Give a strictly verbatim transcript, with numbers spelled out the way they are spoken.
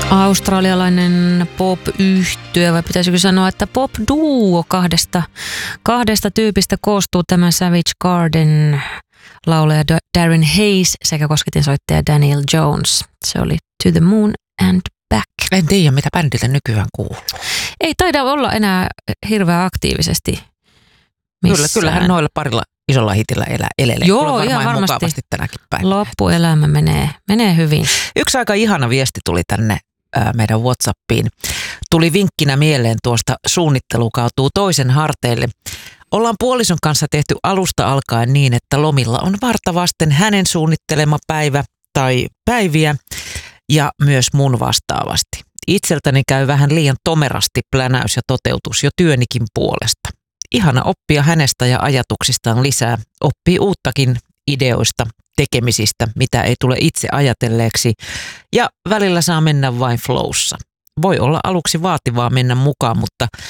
Australialainen pop-yhtye, vai pitäisikö sanoa, että pop-duo kahdesta, kahdesta tyypistä koostuu tämä Savage Garden laulaja Darren Hayes sekä kosketinsoittaja Daniel Jones. Se oli To the Moon and Back. En tiedä, mitä bändille nykyään kuuluu. Ei taida olla enää hirveän aktiivisesti missään. Kyllä, kyllähän noilla parilla isolla hitillä elää elelee. Joo, ihan varmasti. Mukavasti tänäkin päivänä. Loppuelämä menee, menee hyvin. Yksi aika ihana viesti tuli tänne ää, meidän WhatsAppiin. Tuli vinkkinä mieleen tuosta suunnittelu kaatuu toisen harteille. Ollaan puolison kanssa tehty alusta alkaen niin, että lomilla on varta vasten hänen suunnittelema päivä tai päiviä ja myös mun vastaavasti. Itseltäni käy vähän liian tomerasti plänäys ja toteutus jo työnikin puolesta. Ihana oppia hänestä ja ajatuksistaan lisää. Oppii uuttakin ideoista, tekemisistä, mitä ei tule itse ajatelleeksi. Ja välillä saa mennä vain flowssa. Voi olla aluksi vaativaa mennä mukaan, mutta